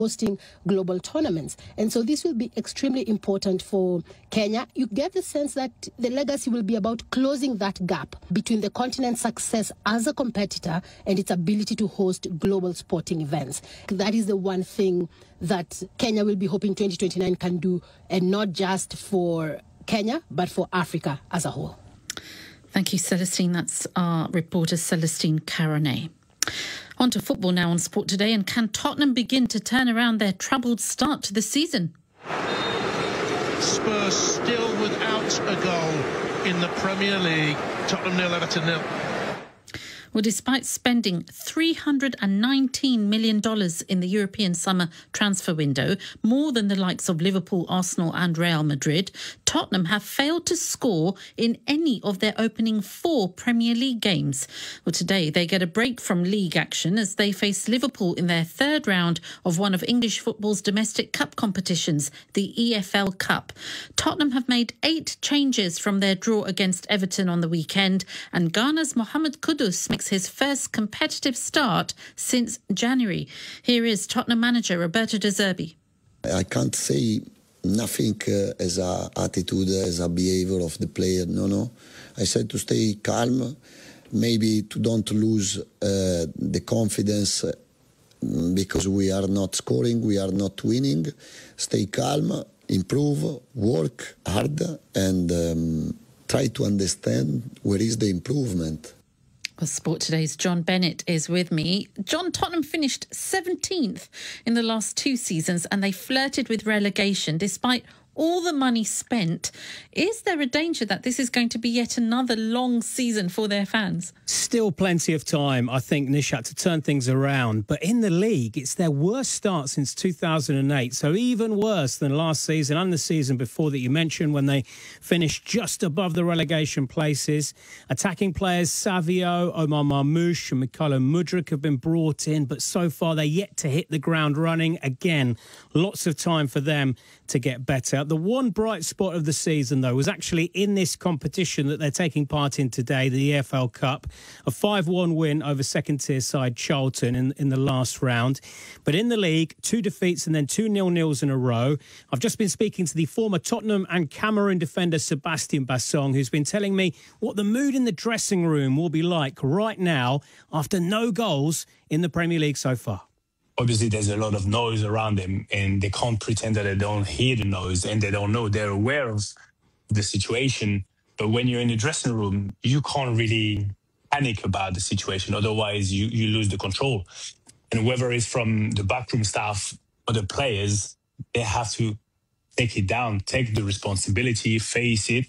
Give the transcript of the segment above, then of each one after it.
hosting global tournaments. And so this will be extremely important for Kenya. You get the sense that the legacy will be about closing that gap between the continent's success as a competitor and its ability to host global sporting events. That is the one thing that Kenya will be hoping 2029 can do, and not just for Kenya, but for Africa as a whole. Thank you, Celestine. That's our reporter, Celestine Caronet. On to football now on Sport Today. And can Tottenham begin to turn around their troubled start to the season? Spurs still without a goal in the Premier League. Tottenham 0, Everton 0. Well, despite spending $319 million in the European summer transfer window, more than the likes of Liverpool, Arsenal and Real Madrid, Tottenham have failed to score in any of their opening 4 Premier League games. Well, today they get a break from league action as they face Liverpool in their 3rd round of one of English football's domestic cup competitions, the EFL Cup. Tottenham have made 8 changes from their draw against Everton on the weekend, and Ghana's Mohamed Kudus makes his first competitive start since January. Here is Tottenham manager Roberto De Zerbi. I can't say nothing as a attitude, as a behavior of the player. No. I said to stay calm, maybe to don't lose the confidence because we are not scoring, we are not winning. Stay calm, improve, work hard, and try to understand where is the improvement. Well, Sport Today's John Bennett is with me. John, Tottenham finished 17th in the last 2 seasons and they flirted with relegation despite all the money spent. Is there a danger that this is going to be yet another long season for their fans? Still plenty of time, I think, Nishat, to turn things around. But in the league, it's their worst start since 2008. So even worse than last season and the season before that you mentioned, when they finished just above the relegation places. Attacking players Savio, Omar Marmoush and Mykhailo Mudryk have been brought in, but so far they're yet to hit the ground running. Again, lots of time for them to get better. The one bright spot of the season, though, was actually in this competition that they're taking part in today, the EFL Cup, a 5-1 win over second-tier side Charlton in the last round. But in the league, 2 defeats and then 2 0-0s in a row. I've just been speaking to the former Tottenham and Cameroon defender Sebastian Bassong, who's been telling me what the mood in the dressing room will be like right now after no goals in the Premier League so far. Obviously, there's a lot of noise around them and they can't pretend that they don't hear the noise and they don't know. They're aware of the situation. But when you're in the dressing room, you can't really panic about the situation. Otherwise, you lose the control. And whether it's from the backroom staff or the players, they have to take it down, take the responsibility, face it.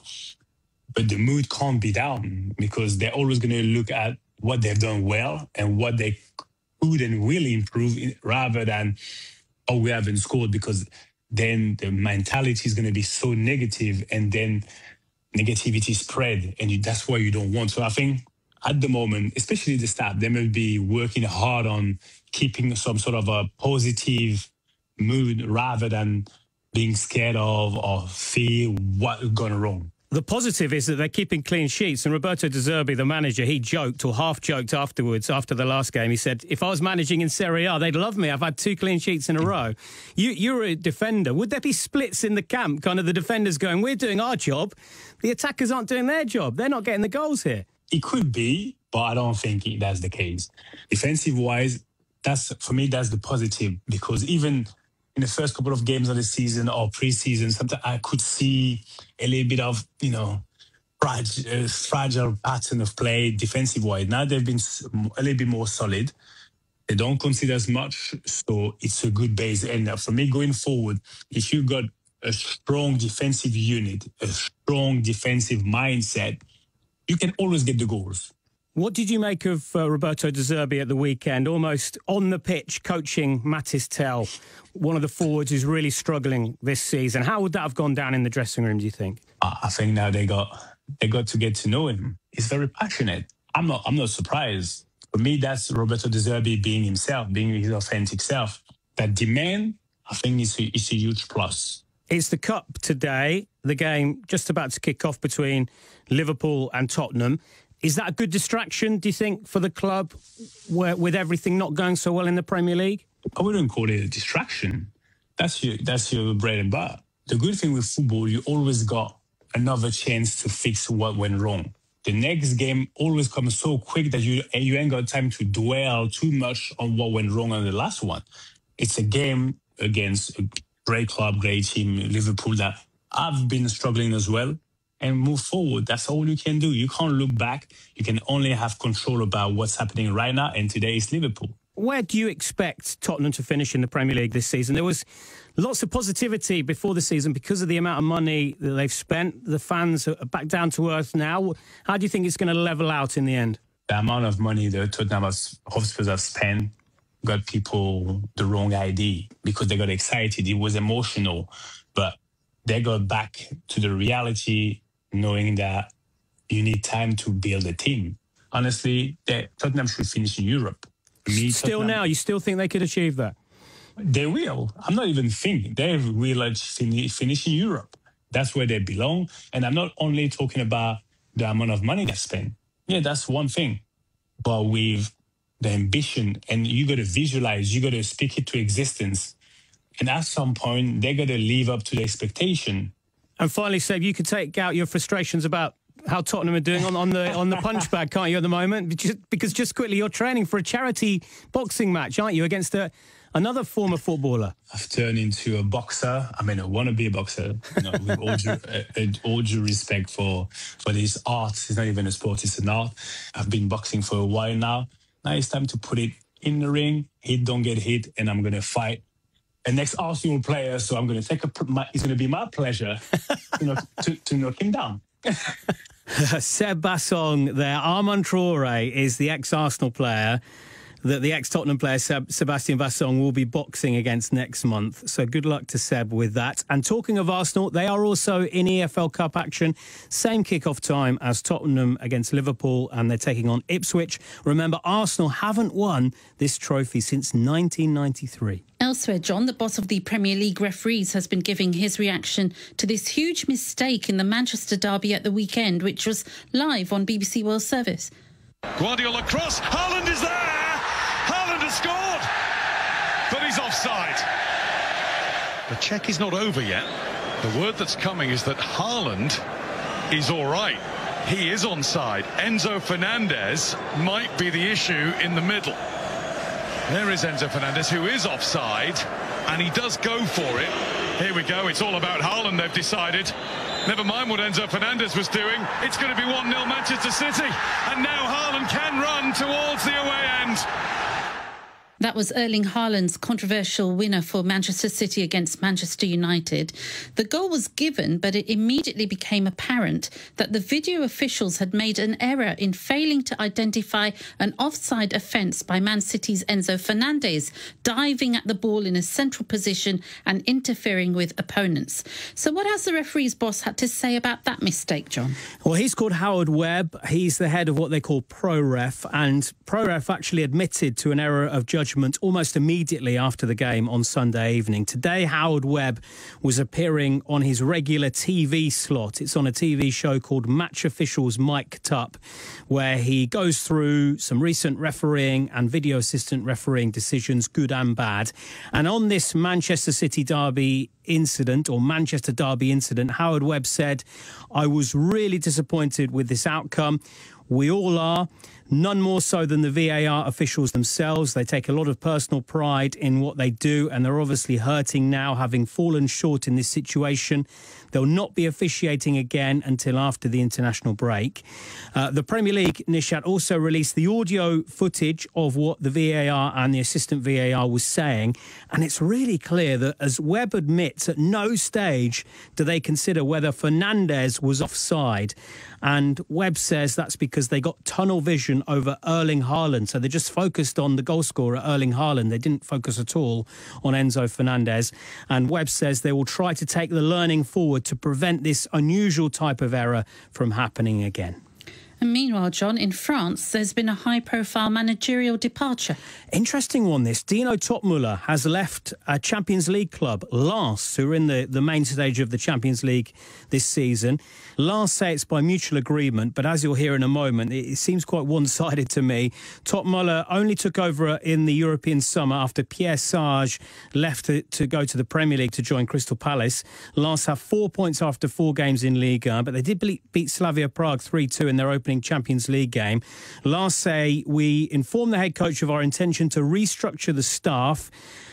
But the mood can't be down because they're always going to look at what they've done well and what they could and will improve rather than, oh, we haven't scored, because then the mentality is going to be so negative and then negativity spread and that's why you don't want. So I think at the moment, especially the staff, they will be working hard on keeping some sort of a positive mood rather than being scared of or fear what's gone wrong. The positive is that they're keeping clean sheets. And Roberto De Zerbi, the manager, he joked or half-joked afterwards, after the last game. He said, if I was managing in Serie A, they'd love me. I've had 2 clean sheets in a row. You're a defender. Would there be splits in the camp, kind of the defenders going, we're doing our job, the attackers aren't doing their job, they're not getting the goals here? It could be, but I don't think that's the case. Defensive-wise, for me, that's the positive, because even in the first couple of games of the season or pre-season, sometimes I could see a little bit of, fragile pattern of play defensive-wise. Now they've been a little bit more solid. They don't consider as much, so it's a good base. And for me, going forward, if you've got a strong defensive unit, a strong defensive mindset, you can always get the goals. What did you make of Roberto De Zerbi at the weekend, almost on the pitch, coaching Mathys Tel, one of the forwards who's really struggling this season? How would that have gone down in the dressing room, do you think? I think now they got to get to know him. He's very passionate. I'm not surprised. For me, that's Roberto De Zerbi being himself, being his authentic self. That demand, I think, is a huge plus. It's the Cup today, the game just about to kick off between Liverpool and Tottenham. Is that a good distraction, do you think, for the club with everything not going so well in the Premier League? I wouldn't call it a distraction. That's your bread and butter. The good thing with football, you always got another chance to fix what went wrong. The next game always comes so quick that you ain't got time to dwell too much on what went wrong on the last one. It's a game against a great club, great team, Liverpool, that I've been struggling as well, and move forward. That's all you can do. You can't look back. You can only have control about what's happening right now, and today is Liverpool. Where do you expect Tottenham to finish in the Premier League this season? There was lots of positivity before the season because of the amount of money that they've spent. The fans are back down to earth now. How do you think it's going to level out in the end? The amount of money that Tottenham Hotspur have spent got people the wrong idea because they got excited. It was emotional, but they got back to the reality, knowing that you need time to build a team. Honestly, Tottenham should finish in Europe. You still think they could achieve that? They will. I'm not even thinking. They will finish in Europe. That's where they belong. And I'm not only talking about the amount of money they spend. Yeah, that's one thing. But with the ambition, and you got to visualize, you got to speak it to existence. And at some point, they got to live up to the expectation. And finally, Seb, you could take out your frustrations about how Tottenham are doing on the punch bag, can't you, at the moment? Because just quickly, you're training for a charity boxing match, aren't you, against another former footballer? I've turned into a boxer. I mean, I want to be a boxer. You know, with all due respect for this art. It's not even a sport, it's an art. I've been boxing for a while now. Now it's time to put it in the ring. Hit, don't get hit, and I'm going to fight an ex-Arsenal player. So I'm going to it's going to be my pleasure, to knock him down. Seb Bassong there. Armand Traoré is the ex-Arsenal player that the ex-Tottenham player Sebastian Bassong will be boxing against next month. So good luck to Seb with that. And talking of Arsenal, they are also in EFL Cup action. Same kick-off time as Tottenham against Liverpool, and they're taking on Ipswich. Remember, Arsenal haven't won this trophy since 1993. Elsewhere, John, the boss of the Premier League referees, has been giving his reaction to this huge mistake in the Manchester derby at the weekend, which was live on BBC World Service. Guardiola cross, Haaland is there! Haaland has scored! But he's offside. The check is not over yet. The word that's coming is that Haaland is all right. He is onside. Enzo Fernandez might be the issue in the middle. There is Enzo Fernandez, who is offside, and he does go for it. Here we go, it's all about Haaland, they've decided. Never mind what Enzo Fernandez was doing. It's going to be 1-0 Manchester City. And now Haaland can run towards the away end. That was Erling Haaland's controversial winner for Manchester City against Manchester United. The goal was given, but it immediately became apparent that the video officials had made an error in failing to identify an offside offence by Man City's Enzo Fernandez, diving at the ball in a central position and interfering with opponents. So what has the referee's boss had to say about that mistake, John? Well, he's called Howard Webb. He's the head of what they call ProRef, and ProRef actually admitted to an error of judgment almost immediately after the game on Sunday evening. Today, Howard Webb was appearing on his regular TV slot. It's on a TV show called Match Officials Mic'd Up, where he goes through some recent refereeing and video assistant refereeing decisions, good and bad. And on this Manchester City derby incident, or Manchester derby incident, Howard Webb said, "I was really disappointed with this outcome. We all are. None more so than the VAR officials themselves. They take a lot of personal pride in what they do, and they're obviously hurting now, having fallen short in this situation. They'll not be officiating again until after the international break." The Premier League, Nishat, also released the audio footage of what the VAR and the assistant VAR was saying, and it's really clear that, as Webb admits, at no stage do they consider whether Fernandez was offside. And Webb says that's because they got tunnel vision over Erling Haaland. So they just focused on the goal scorer, Erling Haaland. They didn't focus at all on Enzo Fernandez. And Webb says they will try to take the learning forward to prevent this unusual type of error from happening again. And meanwhile, John, in France, there's been a high-profile managerial departure. Interesting one, this. Dino Topmüller has left a Champions League club, Lens, who are in the main stage of the Champions League this season. Lens say it's by mutual agreement, but as you'll hear in a moment, it seems quite one-sided to me. Topmüller only took over in the European summer after Pierre Sage left to go to the Premier League to join Crystal Palace. Lens have 4 points after 4 games in Liga, but they did beat Slavia Prague 3-2 in their opening Champions League game. Lens say, we informed the head coach of our intention to restructure the staff.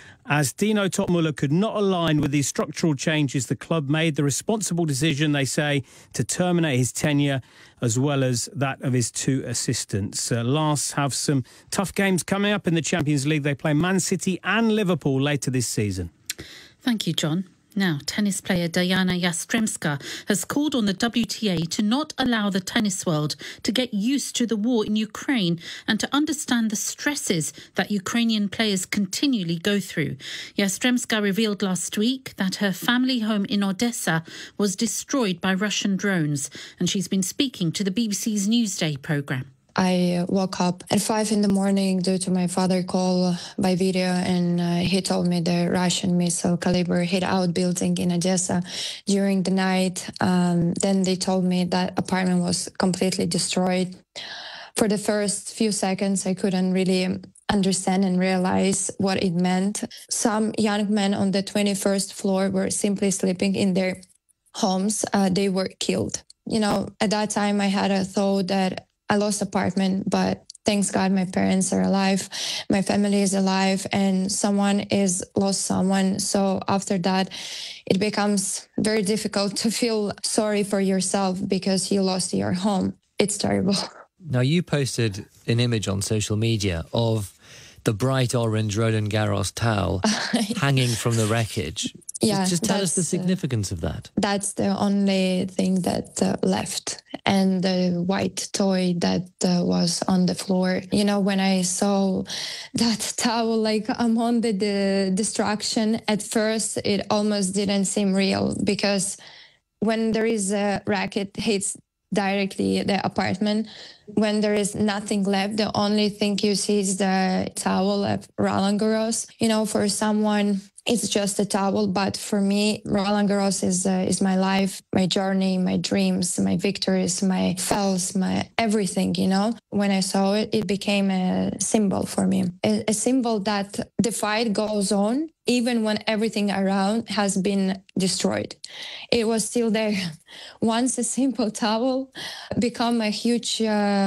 As Dino Topmüller could not align with these structural changes, the club made the responsible decision, they say, to terminate his tenure as well as that of his 2 assistants. Lens have some tough games coming up in the Champions League. They play Man City and Liverpool later this season. Thank you, John. Now, tennis player Diana Yastremska has called on the WTA to not allow the tennis world to get used to the war in Ukraine and to understand the stresses that Ukrainian players continually go through. Yastremska revealed last week that her family home in Odessa was destroyed by Russian drones, and she's been speaking to the BBC's Newsday programme. I woke up at 5 in the morning due to my father call by video, and he told me the Russian missile caliber hit out building in Odessa during the night. Then they told me that apartment was completely destroyed. For the first few seconds, I couldn't really understand and realize what it meant. Some young men on the 21st floor were simply sleeping in their homes. They were killed. You know, at that time, I had a thought that I lost apartment, but thanks God my parents are alive, my family is alive, and someone is lost someone. So after that, it becomes very difficult to feel sorry for yourself because you lost your home. It's terrible. Now, you posted an image on social media of the bright orange Roland Garros towel hanging from the wreckage. Yeah, just tell us the significance of that. That's the only thing that left. And the white toy that was on the floor. You know, when I saw that towel, like among the destruction, at first it almost didn't seem real, because when there is a racket hits directly the apartment, when there is nothing left, the only thing you see is the towel of Roland Garros. You know, for someone, it's just a towel, but for me, Roland Garros is my life, my journey, my dreams, my victories, my fails, my everything, you know. When I saw it, it became a symbol for me, a symbol that the fight goes on, even when everything around has been destroyed. It was still there. Once a simple towel become a huge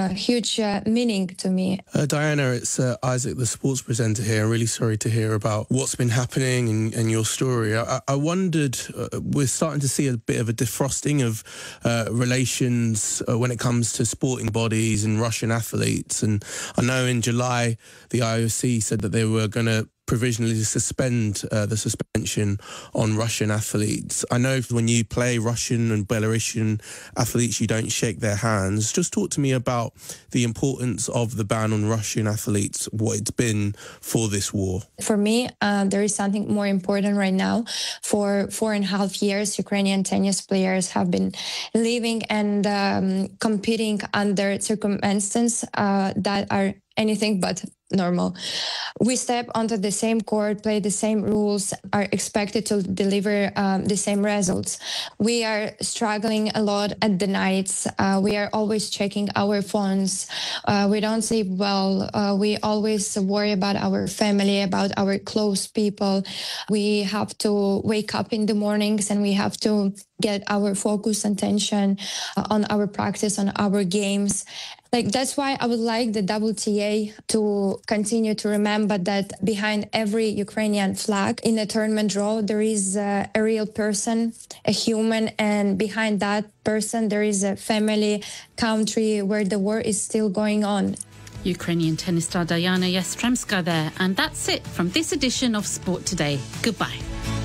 meaning to me. Diana, it's Isaac, the sports presenter here. I'm really sorry to hear about what's been happening and your story. I wondered, we're starting to see a bit of a defrosting of relations when it comes to sporting bodies and Russian athletes. And I know in July, the IOC said that they were going to provisionally suspend the suspension on Russian athletes. I know when you play Russian and Belarusian athletes, you don't shake their hands. Just talk to me about the importance of the ban on Russian athletes, what it's been for this war. For me, there is something more important right now. For 4.5 years, Ukrainian tennis players have been living and competing under circumstances that are anything but normal. We step onto the same court, play the same rules, are expected to deliver the same results. We are struggling a lot at the nights. We are always checking our phones. We don't sleep well. We always worry about our family, about our close people. We have to wake up in the mornings and we have to get our focus and attention on our practice, on our games. Like, that's why I would like the WTA to continue to remember that behind every Ukrainian flag in a tournament draw, there is a real person, a human, and behind that person, there is a family, country where the war is still going on. Ukrainian tennis star Diana Yastremska there. And that's it from this edition of Sport Today. Goodbye.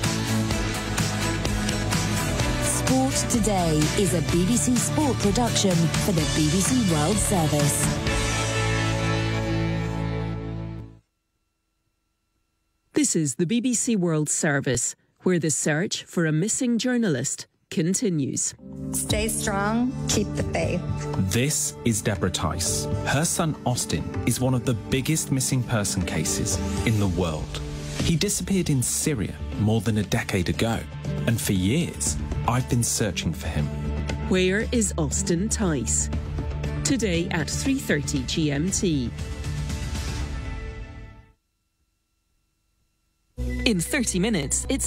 Sport Today is a BBC Sport production for the BBC World Service. This is the BBC World Service, where the search for a missing journalist continues. Stay strong, keep the faith. This is Deborah Tice. Her son Austin is one of the biggest missing person cases in the world. He disappeared in Syria more than a decade ago, and for years, I've been searching for him. Where is Austin Tice? Today at 3:30 GMT. In 30 minutes, it's